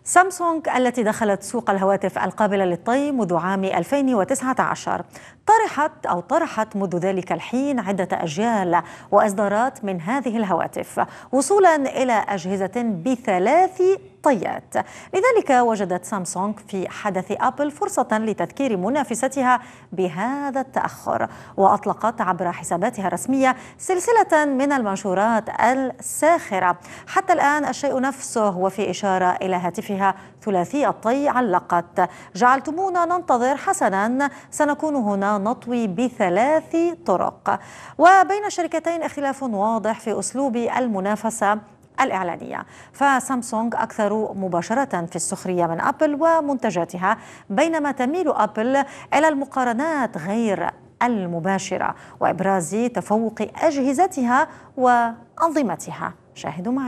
سامسونج التي دخلت سوق الهواتف القابلة للطي منذ عام 2019 طرحت منذ ذلك الحين عدة أجيال وإصدارات من هذه الهواتف وصولا إلى أجهزة ب3 طيات. لذلك وجدت سامسونج في حدث أبل فرصة لتذكير منافستها بهذا التأخر، وأطلقت عبر حساباتها الرسمية سلسلة من المنشورات الساخرة. حتى الآن الشيء نفسه، وفي إشارة إلى هاتفها ثلاثي الطي علقت: جعلتمونا ننتظر، حسنا سنكون هنا نطوي ب3 طرق. وبين الشركتين اختلاف واضح في أسلوب المنافسة الإعلانية، فسامسونج أكثر مباشرة في السخرية من أبل ومنتجاتها، بينما تميل أبل إلى المقارنات غير المباشرة وإبراز تفوق أجهزتها وأنظمتها. شاهدوا معي.